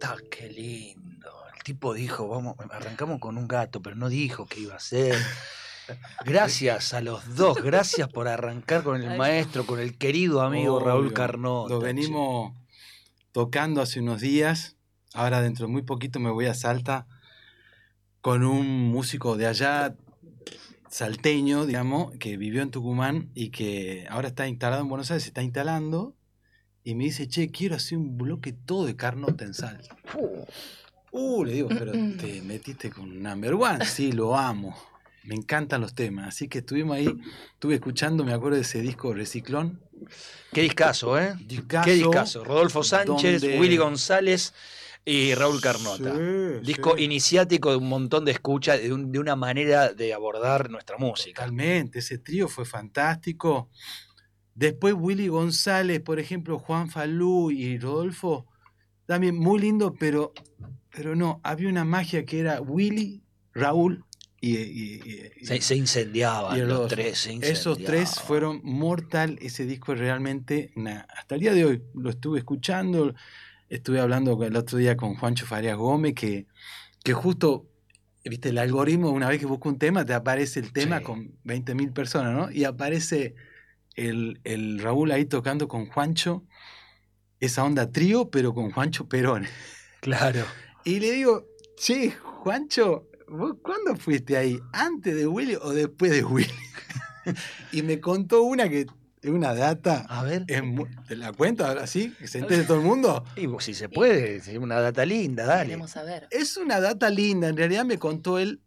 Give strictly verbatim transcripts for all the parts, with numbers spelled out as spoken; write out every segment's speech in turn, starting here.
está, qué lindo. El tipo dijo, vamos, arrancamos con un gato, pero no dijo qué iba a hacer. Gracias a los dos, gracias por arrancar con el maestro, con el querido amigo Obvio. Raúl Carnota. Lo venimos che. tocando hace unos días. Ahora dentro de muy poquito me voy a Salta con un músico de allá, salteño, digamos, que vivió en Tucumán y que ahora está instalado en Buenos Aires, se está instalando, y me dice, che, quiero hacer un bloque todo de Carnota en Salta. Uh, uh le digo, pero te metiste con Number One. Sí, lo amo. Me encantan los temas, así que estuvimos ahí, estuve escuchando, me acuerdo de ese disco Reciclón. Qué discazo, ¿eh? Discazo, Qué discazo. Rodolfo Sánchez, donde... Willy González y Raúl Carnota. Sí, disco sí. iniciático de un montón de escucha, de, un, de una manera de abordar nuestra música. Totalmente, ese trío fue fantástico. Después Willy González, por ejemplo, Juan Falú y Rodolfo, también muy lindo, pero, pero no, había una magia que era Willy, Raúl, Y, y, y, se, se incendiaban los, los tres se incendiaban. Esos tres fueron mortal. Ese disco realmente nah, hasta el día de hoy lo estuve escuchando, estuve hablando el otro día con Juancho Farías Gómez que, que justo viste el algoritmo, una vez que busco un tema te aparece el tema sí. con veinte mil personas, ¿no? Y aparece el, el Raúl ahí tocando con Juancho esa onda trío pero con Juancho Perón. Claro. Y le digo, che, Juancho, ¿vos cuándo fuiste ahí? ¿Antes de Willy o después de Willy? Y me contó una que es una data. A ver. Es muy, ¿te la cuento ahora sí? ¿Que se entere todo el mundo? Y si se puede, es una data linda, dale. Queremos saber. Es una data linda. En realidad me contó él.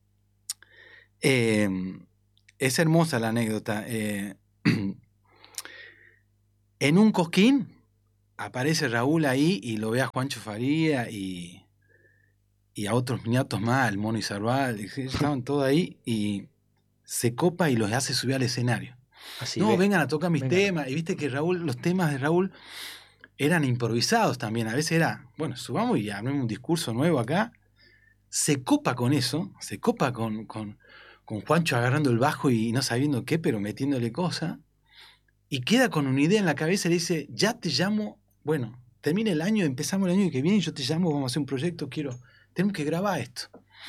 Eh, es hermosa la anécdota. Eh, en un cosquín aparece Raúl ahí y lo ve a Juancho Faría y. y a otros niñatos más, el Mono y Sarval, estaban todos ahí, y se copa y los hace subir al escenario. Así no, ve. vengan a tocar mis vengan. temas, y viste que Raúl, los temas de Raúl eran improvisados también, a veces era, bueno, subamos y armemos un discurso nuevo acá, se copa con eso, se copa con, con, con Juancho agarrando el bajo y no sabiendo qué, pero metiéndole cosas, y queda con una idea en la cabeza y le dice, ya te llamo, bueno, termina el año, empezamos el año que viene, y yo te llamo, vamos a hacer un proyecto, quiero... tenemos que grabar esto.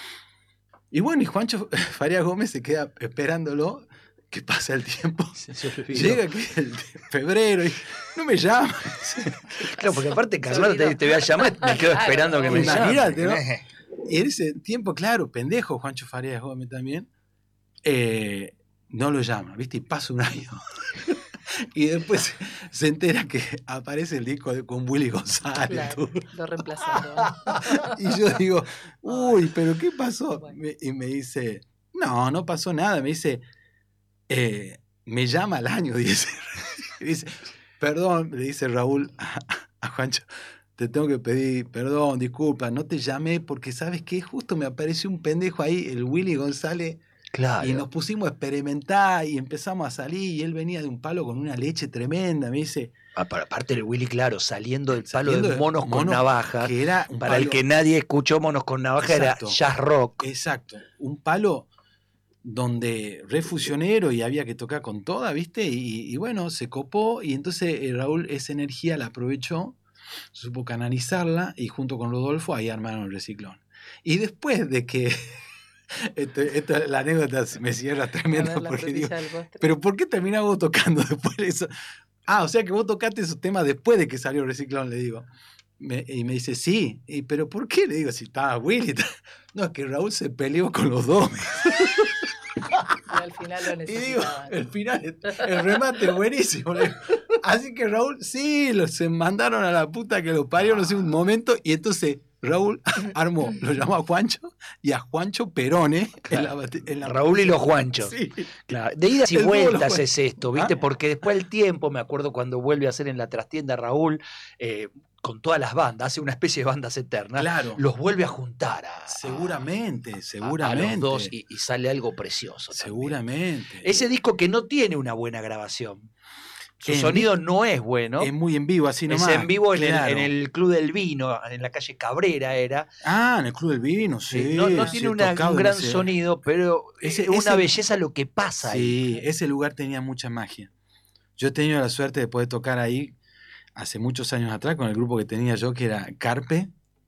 Y bueno, y Juancho Farías Gómez se queda esperándolo, que pasa el tiempo. Llega que el febrero y no me llama. Claro, porque aparte Carlos te, te voy a llamar, me quedo esperando que me llame. Imagínate, ¿no? Y en ese tiempo, claro, pendejo Juancho Farías Gómez también, eh, no lo llama, ¿viste? Y pasa un año. Y después se entera que aparece el disco de, con Willy González. Claro, lo reemplazaron. Y yo digo, uy, ¿pero qué pasó? Bueno. Me, y me dice, no, no pasó nada. Me dice, eh, me llama al año, dice. Dice, perdón, le dice Raúl a, a Juancho, te tengo que pedir perdón, disculpa, no te llamé porque, ¿sabes qué? Justo me apareció un pendejo ahí, el Willy González. Claro. Y nos pusimos a experimentar y empezamos a salir y él venía de un palo con una leche tremenda, me dice... Aparte del Willy, claro, saliendo del palo saliendo de Monos de con mono, Navaja, que era para palo... el que nadie escuchó Monos con Navaja, exacto, era jazz rock. Exacto, un palo donde refusionero y había que tocar con toda, ¿viste? Y, y bueno, se copó y entonces eh, Raúl esa energía la aprovechó, supo canalizarla y junto con Rodolfo ahí armaron el Reciclón. Y después de que... Esto, esto, la anécdota me cierra tremendo porque digo, pero ¿por qué terminás vos tocando después de eso? Ah, o sea que vos tocaste esos temas después de que salió Reciclón, le digo. Me, y me dice, sí, y, pero ¿por qué? Le digo, si estaba Willy. No, es que Raúl se peleó con los dos. Y al final lo necesitaban. Y digo, el final, el remate es buenísimo. Así que Raúl, sí, los se mandaron a la puta que lo parió, no sé, un momento, y entonces... Raúl armó, lo llamó a Juancho y a Juancho Perone. Claro. En la, en la Raúl y los Juanchos. Sí. Claro. De idas y el vueltas es esto, ¿viste? ¿Ah? Porque después del tiempo, me acuerdo cuando vuelve a hacer en la trastienda Raúl, eh, con todas las bandas, hace una especie de bandas eternas, claro. Los vuelve a juntar. A, seguramente, seguramente. A, a los dos y, y sale algo precioso. Seguramente. También. Ese disco que no tiene una buena grabación. Su en sonido no es bueno. Es muy en vivo, así nomás. Es en vivo en, claro. el, en el Club del Vino, en la calle Cabrera era. Ah, en el Club del Vino, sí. No, no tiene una, un gran ese... sonido, pero ese, es una ese... belleza lo que pasa sí, ahí. Sí, ese lugar tenía mucha magia. Yo he tenido la suerte de poder tocar ahí hace muchos años atrás con el grupo que tenía yo, que era Carpe,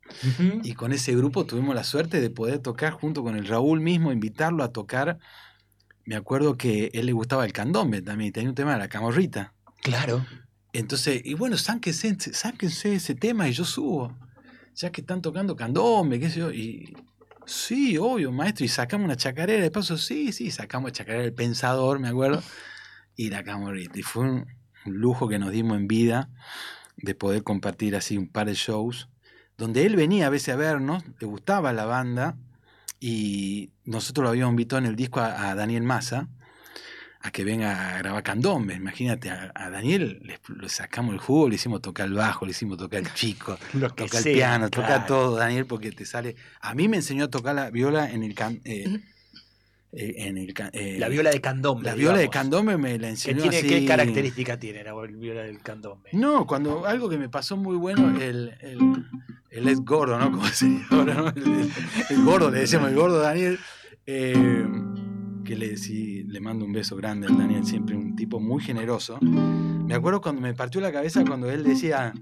Uh-huh. Y con ese grupo tuvimos la suerte de poder tocar junto con el Raúl mismo, invitarlo a tocar. Me acuerdo que a él le gustaba el candombe también, tenía un tema de la camorrita. Claro. Entonces, y bueno, sáquense, sáquense ese tema y yo subo. Ya que están tocando candombe, qué sé yo, y sí, obvio, maestro, y sacamos una chacarera, de paso, sí, sí, sacamos chacarera El Pensador, me acuerdo, y la camorrita. Y fue un, un lujo que nos dimos en vida de poder compartir así un par de shows, donde él venía a veces a vernos, le gustaba la banda, y nosotros lo habíamos invitado en el disco a, a Daniel Massa, a que venga a grabar candombe. Imagínate, a, a Daniel le, le sacamos el jugo, le hicimos tocar el bajo, le hicimos tocar el chico, tocar el piano, claro. Tocar todo, Daniel, porque te sale... A mí me enseñó a tocar la viola en el... Can, eh, eh, en el eh, la viola de candombe. La viola digamos. de candombe me la enseñó ¿Qué, tiene, así... ¿Qué característica tiene la viola del candombe? No, cuando algo que me pasó muy bueno, el... el el es gordo, ¿no? ¿Cómo se llama ahora, no? El, el gordo, le decíamos el gordo Daniel... Eh, que le, sí, le mando un beso grande al Daniel, siempre un tipo muy generoso. Me acuerdo cuando me partió la cabeza cuando él decía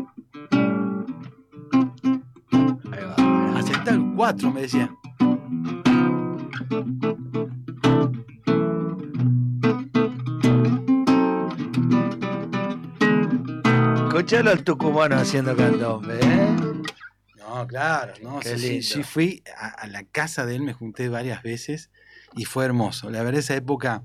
aceptar el cuatro, me decía. Escuchalo al tucumano haciendo candombe, ¿eh? No, claro, no, sí, sí, sí, fui a, a la casa de él, me junté varias veces y fue hermoso. La verdad, esa época,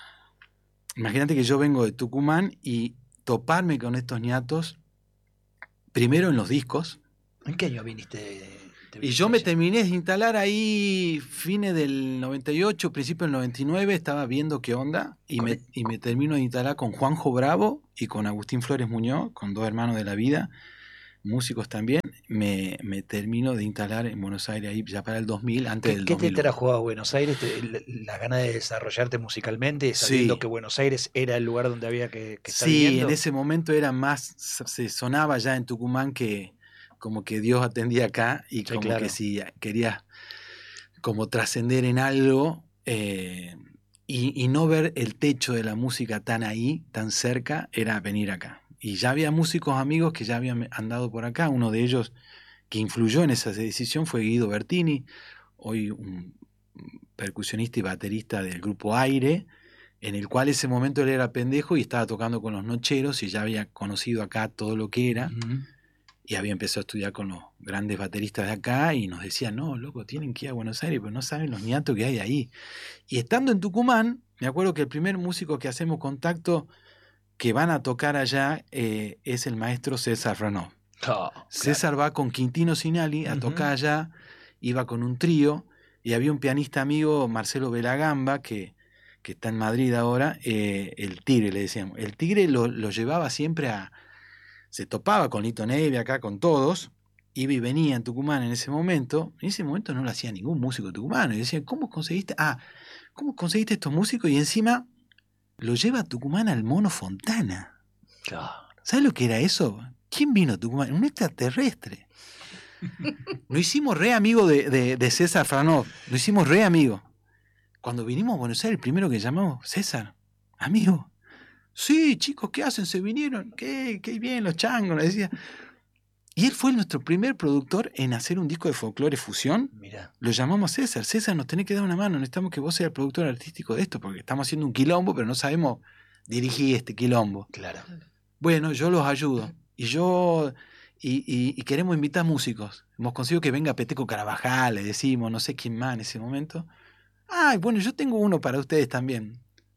imagínate que yo vengo de Tucumán y toparme con estos ñatos, primero en los discos. ¿En qué año viniste? viniste y yo me terminé de instalar ahí fines del noventa y ocho, principio del noventa y nueve, estaba viendo qué onda y me, y me termino de instalar con Juanjo Bravo y con Agustín Flores Muñoz, con dos hermanos de la vida, músicos también. Me, me termino de instalar en Buenos Aires ahí ya para el dos mil, antes ¿Qué, del ¿Qué dos mil. te trajo a Buenos Aires? ¿Te, la gana de desarrollarte musicalmente, sabiendo sí. que Buenos Aires era el lugar donde había que, que estar Sí, viviendo? En ese momento era más, se sonaba ya en Tucumán que como que Dios atendía acá y sí, como claro. que si querías como trascender en algo eh, y, y no ver el techo de la música tan ahí, tan cerca, era venir acá. Y ya había músicos amigos que ya habían andado por acá. Uno de ellos que influyó en esa decisión fue Guido Bertini, hoy un percusionista y baterista del grupo Aire, en el cual ese momento él era pendejo y estaba tocando con los Nocheros y ya había conocido acá todo lo que era. Uh-huh. Y había empezado a estudiar con los grandes bateristas de acá y nos decía, no, loco, tienen que ir a Buenos Aires, pero no saben los ñatos que hay ahí. Y estando en Tucumán, me acuerdo que el primer músico que hacemos contacto que van a tocar allá eh, es el maestro César Franov. Oh, claro. César va con Quintino Sinali a uh-huh. tocar allá, iba con un trío, y había un pianista amigo, Marcelo Belagamba, que, que está en Madrid ahora, eh, el Tigre le decíamos. El Tigre lo, lo llevaba siempre a... Se topaba con Lito Neve acá, con todos, iba y venía en Tucumán en ese momento. En ese momento no lo hacía ningún músico tucumano. Y decían, ¿cómo conseguiste? Ah, ¿cómo conseguiste estos músicos? Y encima lo lleva a Tucumán al Mono Fontana. Claro. ¿Sabes lo que era eso? ¿Quién vino a Tucumán? Un extraterrestre. Lo hicimos re amigo de, de, de César Franov. Lo hicimos re amigo. Cuando vinimos a Buenos Aires, el primero que llamamos, César, amigo. Sí, chicos, ¿qué hacen? ¿Se vinieron? ¿Qué, qué bien los changos? Le decía. Y él fue nuestro primer productor en hacer un disco de folclore fusión. Mirá. Lo llamamos César. César, nos tenés que dar una mano. Necesitamos que vos seas el productor artístico de esto, porque estamos haciendo un quilombo, pero no sabemos dirigir este quilombo. Claro. Bueno, yo los ayudo. Y yo... Y, y, y queremos invitar músicos. Hemos conseguido que venga Peteco Carabajal, le decimos, no sé quién más en ese momento. Ah, bueno, yo tengo uno para ustedes también.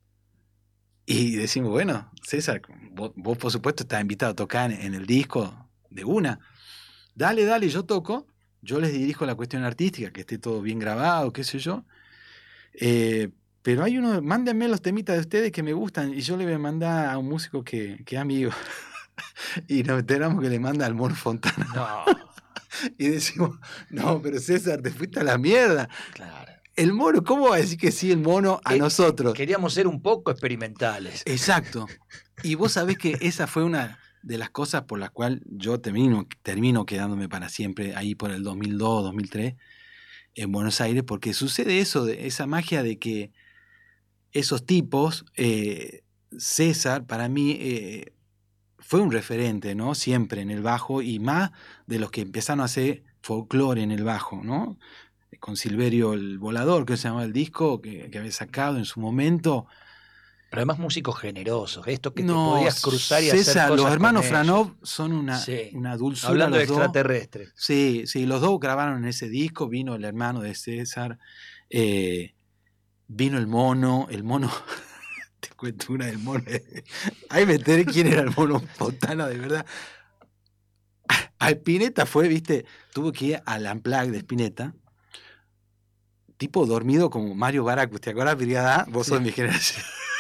Y decimos, bueno, César, vos, vos por supuesto estás invitado a tocar en, en el disco de una. Dale, dale, yo toco. Yo les dirijo la cuestión artística, que esté todo bien grabado, qué sé yo. Eh, pero hay uno, mándenme los temitas de ustedes que me gustan y yo le voy a mandar a un músico que, que es amigo. Y nos enteramos que le manda al Mono Fontana. No. Y decimos, no, pero César, te fuiste a la mierda. Claro. El mono, ¿cómo va a decir que sí el mono a eh, nosotros? Queríamos ser un poco experimentales. Exacto. Y vos sabés que esa fue una de las cosas por las cuales yo termino, termino quedándome para siempre ahí por el dos mil dos, dos mil tres en Buenos Aires, porque sucede eso, de esa magia de que esos tipos, eh, César, para mí, eh, fue un referente, ¿no? Siempre en el bajo, y más de los que empezaron a hacer folclore en el bajo, ¿no? Con Silverio el Volador, que se llamaba el disco, que, que había sacado en su momento. Pero además músicos generosos, esto que no, te podías cruzar y César, hacer cosas los hermanos con Franov ellos. son una, Sí. una dulzura. Hablando de los dos. extraterrestres. Sí, sí, los dos grabaron en ese disco, vino el hermano de César, eh, vino el mono, el mono, te cuento una del mono, ahí me enteré quién era el mono Fontana, de verdad. A Spinetta fue, viste, tuvo que ir al Unplugged de Spinetta, tipo dormido como Mario Baracus, ¿te acuerdas, Brigada? Vos sí. sos de mi generación.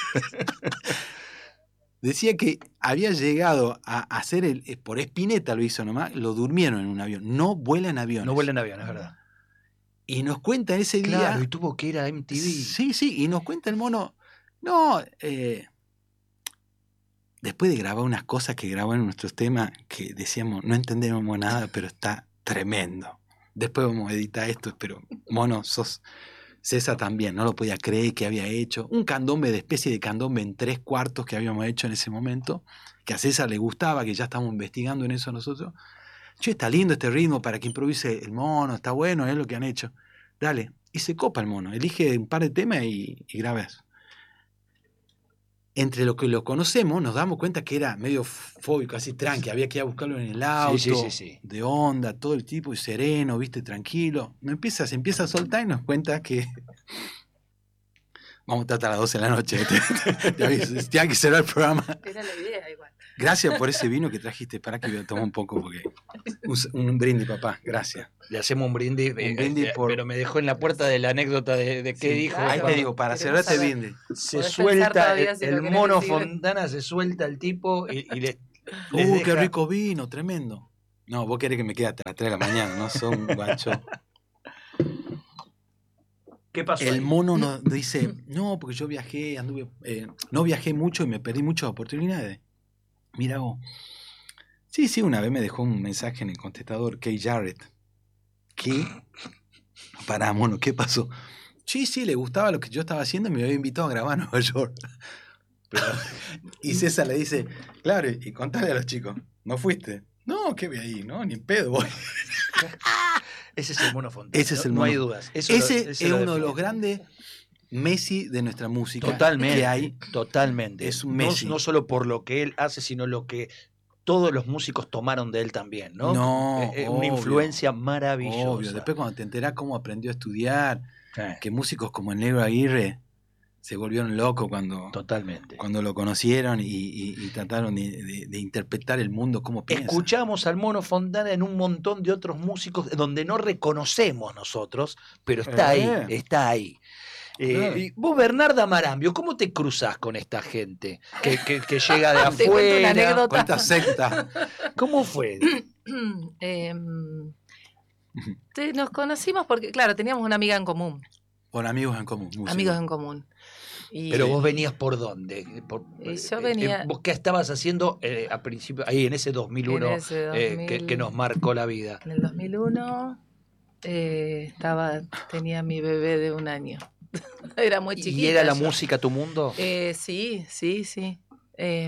Decía que había llegado a hacer el, por Spinetta lo hizo nomás, lo durmieron en un avión, no vuela en aviones. No vuela en avión, es verdad. Y nos cuenta ese día... Claro, y tuvo que ir a M T V. Sí, sí, y nos cuenta el mono, no, eh, después de grabar unas cosas que grabó en nuestros temas, que decíamos, no entendemos nada, pero está tremendo. Después vamos a editar esto, pero mono, sos... César también, no lo podía creer que había hecho. Un candombe de especie de candombe en tres cuartos que habíamos hecho en ese momento, que a César le gustaba, que ya estamos investigando en eso nosotros. Che, está lindo este ritmo para que improvise el mono, está bueno, es lo que han hecho. Dale. Y se copa el mono, elige un par de temas y, y graba eso. Entre lo que lo conocemos, nos damos cuenta que era medio fóbico, así tranqui, había que ir a buscarlo en el auto, sí, sí, sí, sí. de onda, todo el tipo, y sereno, viste, tranquilo. Me empieza, se empieza a soltar y nos cuenta que vamos a estar hasta las doce de la noche. Ya que cerrar el programa. Era la idea igual. Gracias por ese vino que trajiste, para que yo tome un poco, porque un, un brindis, papá, gracias. Le hacemos un brindis, un brindis eh, por... pero me dejó en la puerta de la anécdota de, de qué sí, dijo. Ahí te digo, para cerrar este brindis. Se suelta, el, si el mono decir. Fontana se suelta el tipo y, y le... ¡Uh, deja... qué rico vino, tremendo! No, vos querés que me quede hasta las tres de la mañana, no son guacho. ¿Qué pasó? El ahí? mono nos dice, no, porque yo viajé, anduve, eh, no viajé mucho y me perdí muchas oportunidades. Mira vos. Sí, sí, una vez me dejó un mensaje en el contestador, Kay Jarrett. ¿Qué? Pará, mono, ¿qué pasó? Sí, sí, le gustaba lo que yo estaba haciendo y me había invitado a grabar a Nueva York. Pero, y César le dice, claro, y contale a los chicos, ¿no fuiste? No, ¿qué ve ahí? No, ni pedo voy. Ese es el mono Fontana. Ese es el no, mono. no hay dudas. Eso ese lo, es uno de los grandes Messi de nuestra música. Totalmente. Que hay. Totalmente. Es un Messi. No, no solo por lo que él hace, sino lo que todos los músicos tomaron de él también, ¿no? No, es obvio, una influencia maravillosa. Obvio. Después cuando te enterás cómo aprendió a estudiar, sí. Que músicos como el Negro Aguirre se volvieron locos cuando, Totalmente. cuando lo conocieron y, y, y trataron de, de, de interpretar el mundo como piensa. Escuchamos al mono Fontana en un montón de otros músicos donde no reconocemos nosotros, pero está eh. ahí, está ahí. Eh, eh. y vos, Bernarda Marambio, ¿cómo te cruzás con esta gente que, que, que llega de Te cuento una afuera? anécdota. Con esta secta. ¿Cómo fue? eh, te, nos conocimos porque, claro, teníamos una amiga en común. Con amigos en común. Músicos. Amigos en común. Y, Pero vos venías por dónde? Por, y yo venía... ¿Vos qué estabas haciendo eh, a principio, ahí en ese dos mil uno, en ese dos mil, eh, que, que nos marcó la vida? En el dos mil uno eh, estaba, tenía mi bebé de un año. Era muy chiquita. ¿Y era la yo. música tu mundo? Eh, sí, sí, sí. Eh,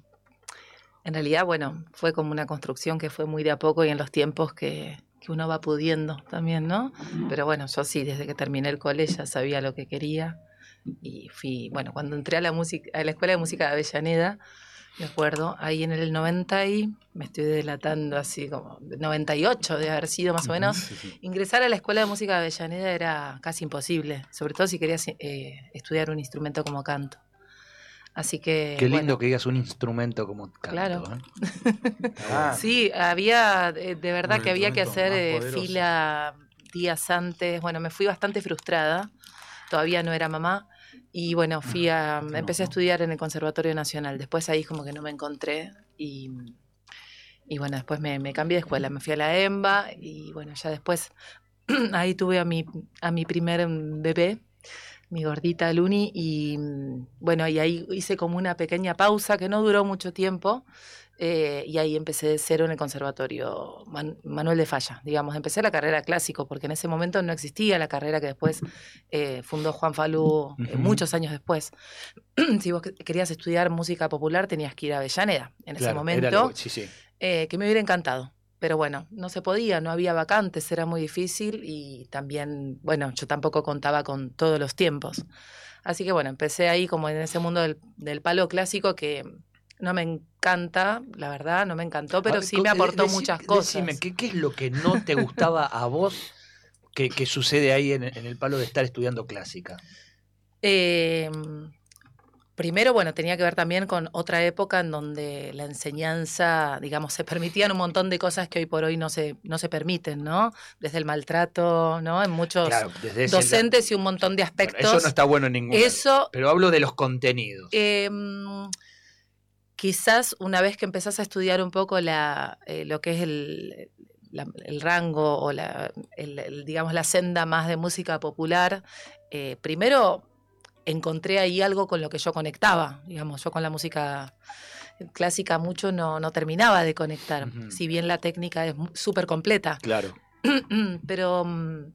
en realidad, bueno, fue como una construcción que fue muy de a poco y en los tiempos que, que uno va pudiendo también, ¿no? Pero bueno, yo sí, desde que terminé el cole ya sabía lo que quería. Y fui, bueno, cuando entré a la música, a la Escuela de Música de Avellaneda, me acuerdo, ahí en el noventa y, me estoy delatando así como, noventa y ocho de haber sido más o menos, Sí, sí. ingresar a la Escuela de Música de Avellaneda era casi imposible, sobre todo si querías eh, estudiar un instrumento como canto. Así que... Qué lindo bueno, que digas un instrumento como canto. Claro. ¿eh? Ah, sí, había, de, de verdad Un que había que instrumento hacer más eh, poderoso. fila días antes. Bueno, me fui bastante frustrada, todavía no era mamá. Y bueno, fui a, no, empecé a no. estudiar en el Conservatorio Nacional. Después ahí como que no me encontré y, y bueno, después me, me cambié de escuela. Me fui a la EMBA y bueno, ya después ahí tuve a mi, a mi primer bebé, mi gordita Luni, y bueno, y ahí hice como una pequeña pausa que no duró mucho tiempo. eh, y ahí empecé de cero en el Conservatorio Man- Manuel de Falla, digamos. Empecé la carrera clásico, porque en ese momento no existía la carrera que después eh, fundó Juan Falú eh, Ujú. muchos años después. Si vos que- querías estudiar música popular, tenías que ir a Avellaneda en ese Claro, momento, era lo- sí, sí. eh, que me hubiera encantado. Pero bueno, no se podía, no había vacantes, era muy difícil y también, bueno, yo tampoco contaba con todos los tiempos. Así que bueno, empecé ahí como en ese mundo del, del palo clásico que no me encanta, la verdad, no me encantó, pero A ver, sí co- me aportó deci- muchas cosas. Decime, ¿qué, qué es lo que no te gustaba a vos que, que sucede ahí en, en el palo de estar estudiando clásica? Eh, Primero, bueno, tenía que ver también con otra época en donde la enseñanza, digamos, se permitían un montón de cosas que hoy por hoy no se, no se permiten, ¿no? Desde el maltrato, ¿no? En muchos Claro, desde ese- docentes y un montón de Bueno, aspectos. eso no está bueno en ningún Eso, pero hablo de los contenidos. eh, quizás una vez que empezás a estudiar un poco la, eh, lo que es el, la- el rango o la, el- el, digamos, la senda más de música popular, eh, primero encontré ahí algo con lo que yo conectaba, digamos, yo con la música clásica mucho no, no terminaba de conectar, Ujú. si bien la técnica es mu- súper completa, Claro. pero mm,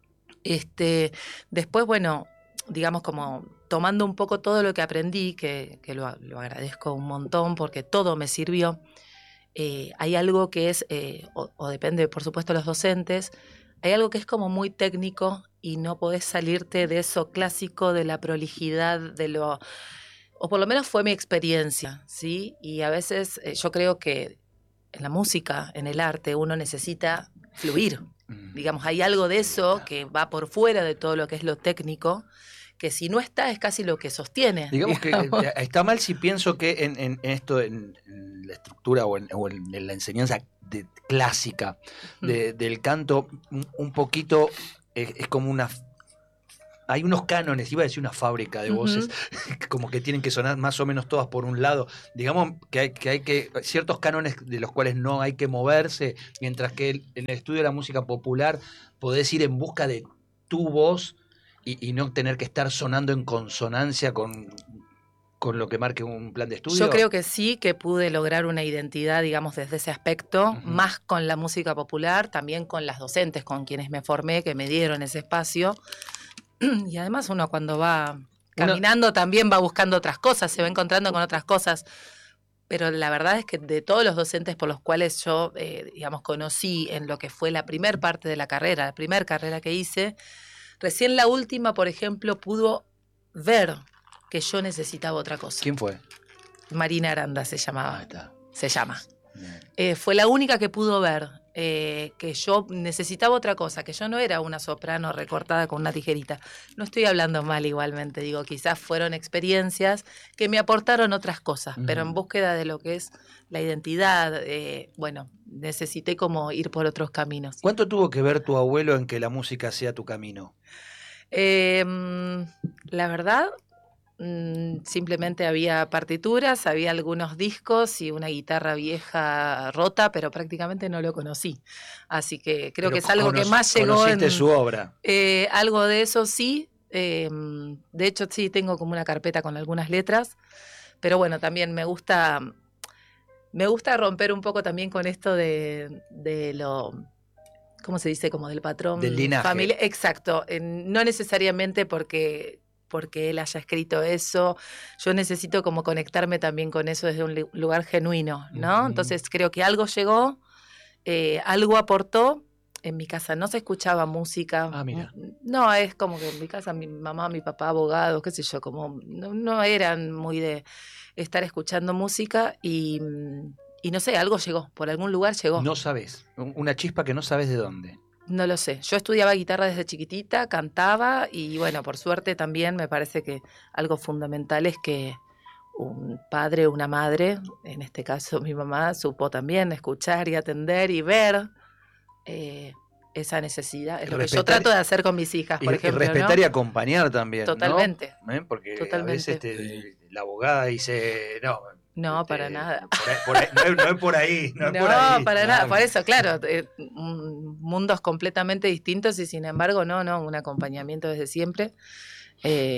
este, después, bueno, digamos como tomando un poco todo lo que aprendí, que, que lo, lo agradezco un montón porque todo me sirvió, eh, hay algo que es, eh, o, o depende por supuesto de los docentes, hay algo que es como muy técnico y no podés salirte de eso clásico, de la prolijidad, de lo... O por lo menos fue mi experiencia, ¿sí? Y a veces eh, yo creo que en la música, en el arte, uno necesita fluir. Mm. Digamos, hay algo de eso que va por fuera de todo lo que es lo técnico, que si no está es casi lo que sostiene. Digamos que digamos. eh, está mal si pienso que en, en- en esto, en, en la estructura o en, o en- en la enseñanza de- clásica de- del canto, un, un poquito es, es como una... Hay unos cánones, iba a decir una fábrica de voces, Ujú. como que tienen que sonar más o menos todas por un lado. Digamos que hay que, hay que ciertos cánones de los cuales no hay que moverse, mientras que el- en el estudio de la música popular podés ir en busca de tu voz y, y no tener que estar sonando en consonancia con, con lo que marque un plan de estudio. Yo creo que sí, que pude lograr una identidad, digamos, desde ese aspecto, Ujú. más con la música popular, también con las docentes con quienes me formé, que me dieron ese espacio. Y además uno cuando va caminando también va buscando otras cosas, se va encontrando con otras cosas. Pero la verdad es que de todos los docentes por los cuales yo, eh, digamos, conocí en lo que fue la primer parte de la carrera, la primera carrera que hice, recién la última, por ejemplo, pudo ver que yo necesitaba otra cosa. ¿Quién fue? Marina Aranda se Ah, llamaba, está. se llama. Bien. Eh, fue la única que pudo ver eh, que yo necesitaba otra cosa, que yo no era una soprano recortada con una tijerita. No estoy hablando mal igualmente, digo, quizás fueron experiencias que me aportaron otras cosas, Ujú. pero en búsqueda de lo que es la identidad, eh, bueno, necesité como ir por otros caminos. ¿Cuánto tuvo que ver tu abuelo en que la música sea tu camino? Eh, mm, la verdad, mm, simplemente había partituras, había algunos discos y una guitarra vieja rota, pero prácticamente no lo conocí. Así que creo Pero que es algo que cono- más llegó conociste en... su obra. eh, algo de eso sí. eh, de hecho, sí, tengo como una carpeta con algunas letras. Pero bueno, también me gusta... Me gusta romper un poco también con esto de, de lo... ¿Cómo se dice? Como del patrón Del linaje. familiar. Exacto. eh, No necesariamente porque, porque él haya escrito eso. Yo necesito como conectarme también con eso desde un li- lugar genuino, ¿no? Ujú. Entonces creo que algo llegó, eh, algo aportó. En mi casa no se escuchaba música. Ah, mira. No, es como que en mi casa mi mamá, mi papá, abogados, qué sé yo, como no, no eran muy de estar escuchando música y, y no sé, algo llegó, por algún lugar llegó. No sabes. Un- Una chispa que no sabes de dónde. No lo sé. Yo estudiaba guitarra desde chiquitita, cantaba y bueno, por suerte también me parece que algo fundamental es que un padre o una madre, en este caso mi mamá, supo también escuchar y atender y ver eh, esa necesidad. Es lo que yo Respetar- trato de hacer con mis hijas, Y, por y ejemplo. respetar ¿no? y acompañar también. ¿no? Totalmente. ¿Eh? Porque Totalmente. a veces te- la abogada dice, no. No, este, para nada. por ahí- por ahí- no, es, no es por ahí. No, No, es por ahí. para Claro. nada. Por eso, claro, eh, mm, mundos completamente distintos y sin embargo, no, no, un acompañamiento desde siempre. Eh,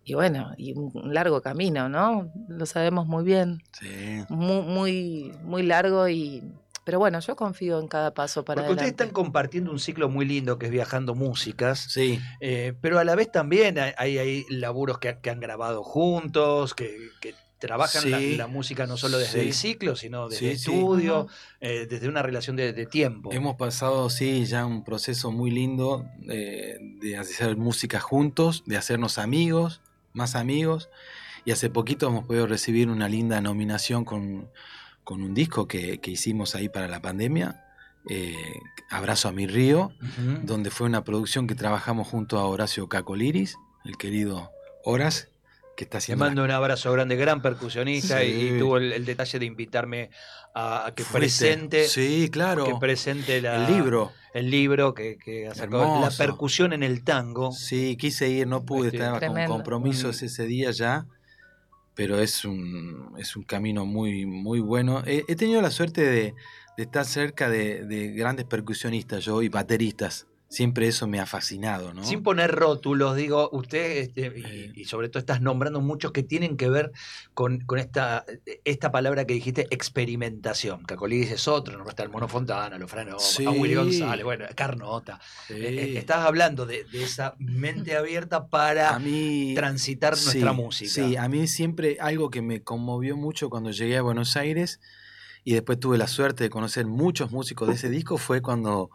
y bueno, y un largo camino, ¿no? Lo sabemos muy bien. Sí. Muy, muy, muy largo y... Pero bueno, yo confío en cada paso para Porque adelante. ustedes están compartiendo un ciclo muy lindo que es Viajando Músicas, Sí. eh, pero a la vez también hay, hay, hay laburos que, que han grabado juntos, que, que trabajan Sí. la, la música no solo desde Sí. el ciclo, sino desde Sí, sí. estudio, Ujú. eh, desde una relación de, de tiempo. Hemos pasado, sí, ya un proceso muy lindo eh, de hacer música juntos, de hacernos amigos, más amigos, y hace poquito hemos podido recibir una linda nominación con, con un disco que, que hicimos ahí para la pandemia, eh, Abrazo a mi río, Uh-huh. donde fue una producción que trabajamos junto a Horacio Cacoliris, el querido Horas, que está Le haciendo... mando la... un abrazo grande, gran percusionista, Sí. y, y tuvo el, el detalle de invitarme a, a que Fuiste. presente, Sí, claro. que presente la, el libro. el libro que, que ha sacado, Hermoso. La percusión en el tango. Sí, quise ir, no pude, Este, estaba tremendo. con compromisos Un- ese día ya, pero es un, es un camino muy, muy bueno. He, he tenido la suerte de, de estar cerca de, de grandes percusionistas yo y bateristas. Siempre eso me ha fascinado, ¿no? Sin poner rótulos, digo, usted, este, Eh. y, y sobre todo estás nombrando muchos que tienen que ver con, con esta, esta palabra que dijiste, experimentación. Cacoliris es otro, no está el Mono Fontana, Lofrano, Sí. a Willy González, bueno, Carnota. Sí. Eh, eh, estás hablando de, de esa mente abierta para a mí, transitar sí, nuestra música. Sí, a mí siempre algo que me conmovió mucho cuando llegué a Buenos Aires y después tuve la suerte de conocer muchos músicos de ese disco fue cuando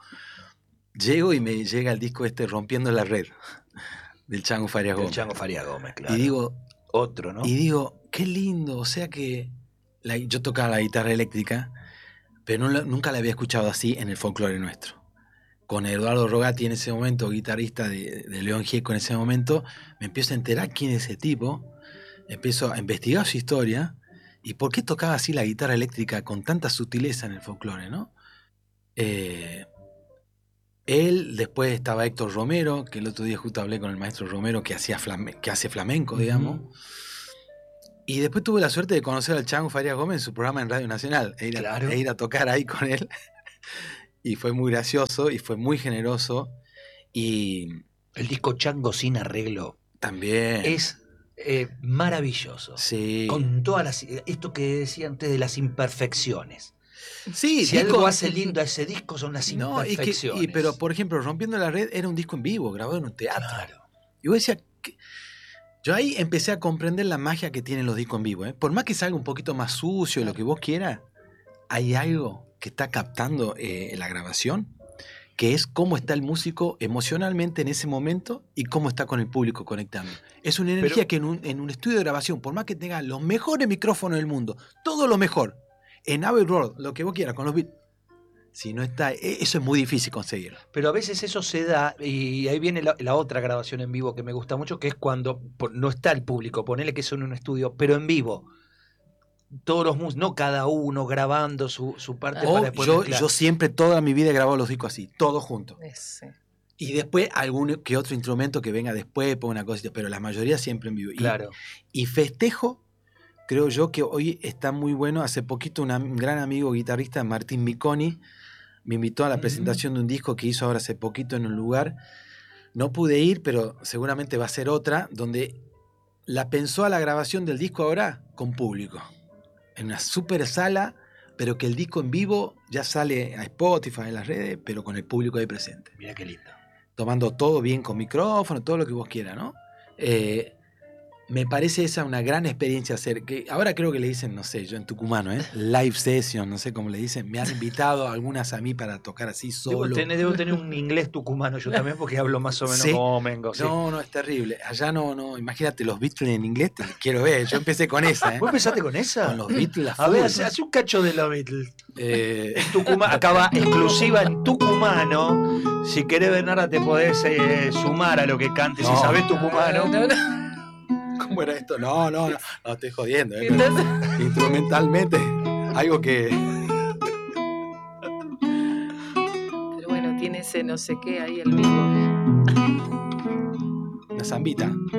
llego y me llega el disco este Rompiendo la Red del Chango Farias El Gómez. Chango Farías Gómez, claro. Y digo, otro, ¿no? y digo, qué lindo, o sea que la, yo tocaba la guitarra eléctrica, pero no la, nunca la había escuchado así en el folclore nuestro. Con Eduardo Rogati en ese momento, guitarrista de, de León Gieco en ese momento, me empiezo a enterar quién es ese tipo, empiezo a investigar su historia y por qué tocaba así la guitarra eléctrica con tanta sutileza en el folclore, ¿no? Eh, Él, después estaba Héctor Romero, que el otro día justo hablé con el maestro Romero, que, hacía flame, que hace flamenco, digamos. Uh-huh. Y después tuve la suerte de conocer al Chango Farias Gómez en su programa en Radio Nacional, e ir, claro. a, e ir a tocar ahí con él. Y fue muy gracioso y fue muy generoso. Y el disco Chango sin arreglo también es eh, maravilloso. Sí. Con todas las, esto que decían ustedes de las imperfecciones. Sí, si disco, algo hace lindo a ese disco son las no, imperfecciones. Y que, y, pero, por ejemplo, Rompiendo la Red era un disco en vivo, grabado en un teatro. Claro. Y vos decías que... Yo ahí empecé a comprender la magia que tienen los discos en vivo. ¿eh? Por más que salga un poquito más sucio, lo que vos quieras, hay algo que está captando eh, la grabación, que es cómo está el músico emocionalmente en ese momento y cómo está con el público conectando. Es una energía pero, que en un, en un estudio de grabación, por más que tenga los mejores micrófonos del mundo, todo lo mejor, en Abbey Road, lo que vos quieras, con los beats, si no está, eso es muy difícil conseguir. Pero a veces eso se da, y ahí viene la, la otra grabación en vivo que me gusta mucho, que es cuando no está el público, ponele que son en un estudio, pero en vivo. Todos los músicos, no cada uno grabando su, su parte oh, para después yo, mezclar. Yo siempre, toda mi vida he grabado los discos así, todos juntos. Sí. Y después algún que otro instrumento que venga después, ponga una cosita, pero la mayoría siempre en vivo. Claro. Y, y festejo, creo yo que hoy está muy bueno. Hace poquito una, un gran amigo guitarrista, Martín Miconi, me invitó a la uh-huh. presentación de un disco que hizo ahora hace poquito en un lugar. No pude ir, pero seguramente va a ser otra, donde la pensó a la grabación del disco ahora con público. En una super sala, pero que el disco en vivo ya sale a Spotify, en las redes, pero con el público ahí presente. Mira qué lindo. Tomando todo bien con micrófono, todo lo que vos quieras, ¿no? Eh, me parece esa una gran experiencia hacer, que ahora creo que le dicen, no sé, yo en tucumano, ¿eh? Live session, no sé cómo le dicen, me han invitado algunas a mí para tocar así solo. Debo tener, debo tener un inglés tucumano yo también, porque hablo más o menos ¿Sí? como Mengo. ¿Sí? No, no, es terrible. Allá no, no, imagínate los Beatles en inglés, te quiero ver, yo empecé con esa, ¿eh? ¿Vos empezaste con esa? Con los Beatles. A ver, hace, hace un cacho de los Beatles. Eh... Tucumano, acaba exclusiva en tucumano. Si querés, Bernarda, te podés eh, sumar a lo que cantes, no. Si sabés tucumano. No, no, no. ¿Cómo era esto? No, no, no, no estoy jodiendo. ¿eh? Instrumentalmente, algo que... Pero bueno, tiene ese no sé qué ahí el vivo. Una zambita.